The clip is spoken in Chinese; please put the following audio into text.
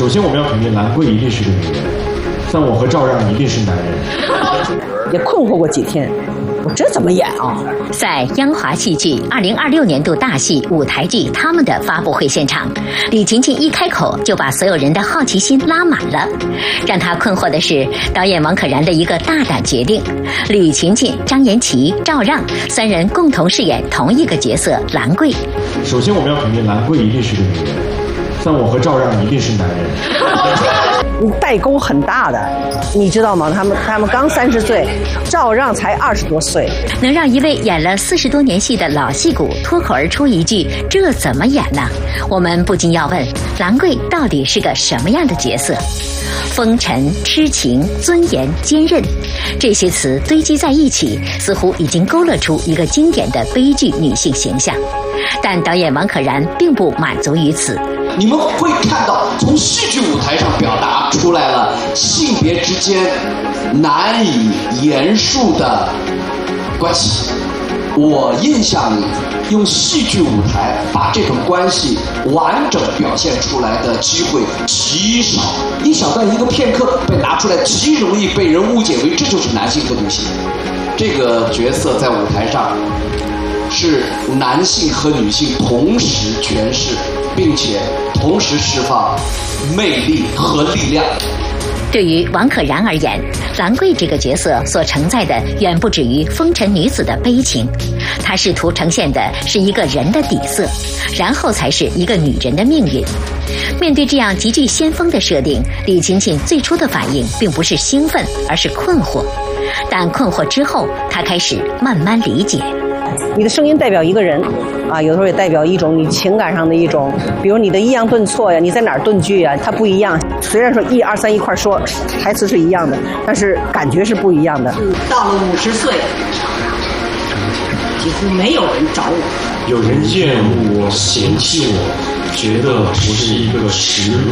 首先我们要肯定兰桂一定是个女人，但我和赵让一定是男人。 也困惑过几天，我这怎么演啊？ 在央华戏剧2026年度大戏舞台剧《他们》的发布会现场，李勤勤一开口就把所有人的好奇心拉满了。让他困惑的是，导演王可然的一个大胆决定：李勤勤、张延齐、赵让三人共同饰演同一个角色兰桂。 首先我们要肯定兰桂一定是个女人，但我和赵让一定是男人。 代沟很大的，你知道吗？他们刚30岁，赵让才20多岁， 能让一位演了40多年戏的老戏骨脱口而出一句“这怎么演呢？”我们不禁要问：兰桂到底是个什么样的角色？风尘、痴情、尊严、坚韧，这些词堆积在一起，似乎已经勾勒出一个经典的悲剧女性形象。但导演王可然并不满足于此。 你们会看到，从戏剧舞台上表达出来了性别之间难以言述的关系。我印象里，用戏剧舞台把这种关系完整表现出来的机会极少，一小段一个片刻被拿出来，极容易被人误解为这就是男性和女性。这个角色在舞台上是男性和女性同时诠释，并且同时释放魅力和力量。 对于王可然而言，兰桂这个角色所承载的远不止于风尘女子的悲情，她试图呈现的是一个人的底色，然后才是一个女人的命运。面对这样极具先锋的设定，李勤勤最初的反应并不是兴奋，而是困惑。但困惑之后，她开始慢慢理解。 你的声音代表一个人啊，有的时候也代表一种你情感上的一种，比如你的抑扬顿挫呀，你在哪儿顿句呀，它不一样。虽然说1、2、3一块说，台词是一样的，但是感觉是不一样的。 到了50岁，几乎没有人找我。 有人厌恶我、嫌弃我，觉得我是一个食物。